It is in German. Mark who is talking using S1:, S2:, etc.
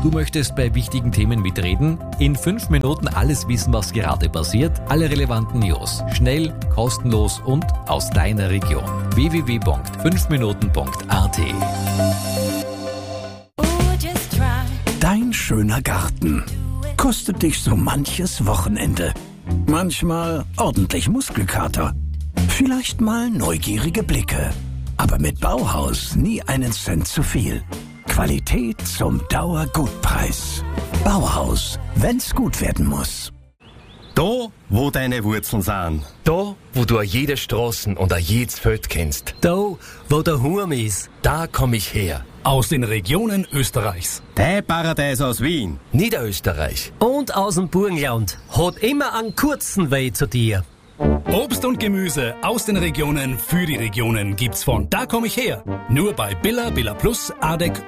S1: Du möchtest bei wichtigen Themen mitreden? In 5 Minuten alles wissen, was gerade passiert, alle relevanten News. Schnell, kostenlos und aus deiner Region. www.5minuten.at.
S2: Dein schöner Garten kostet dich so manches Wochenende. Manchmal ordentlich Muskelkater. Vielleicht mal neugierige Blicke. Aber mit Bauhaus nie einen Cent zu viel. Qualität zum Dauergutpreis. Bauhaus, wenn's gut werden muss.
S3: Da, wo deine Wurzeln sind.
S4: Da, wo du jede Straßen und jedes Feld kennst.
S5: Da, wo der Hurm ist.
S4: Da komm ich her.
S6: Aus den Regionen Österreichs.
S3: Dein Paradies aus Wien.
S4: Niederösterreich.
S5: Und aus dem Burgenland. Hat immer einen kurzen Weg zu dir.
S6: Obst und Gemüse aus den Regionen für die Regionen gibt's von Da komm ich her. Nur bei Billa, Billa Plus, Adek